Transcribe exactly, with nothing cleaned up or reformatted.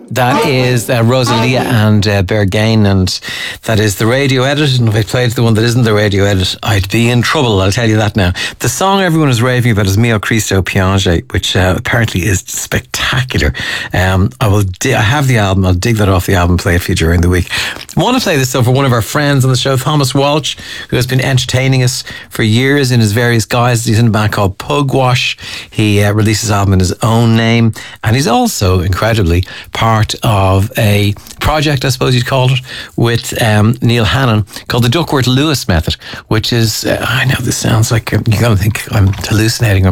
That is uh, Rosalia and uh, Bergain, and that is the radio edit. And if I played the one that isn't the radio edit, I'd be in trouble, I'll tell you that now. The song everyone is raving about is Mio Cristo Piange, which uh, apparently is spectacular. Um, I will. Di- I have the album. I'll dig that off the album, play it for you during the week. I want to play this though for one of our friends on the show, Thomas Walsh, who has been entertaining us for years in his various guises. He's in a band called Pugwash. He uh, released his album in his own name, and he's also incredibly part of a project, I suppose you'd call it, with um, Neil Hannon called the Duckworth Lewis Method, which is, uh, I know this sounds like uh, you're going to think I'm hallucinating or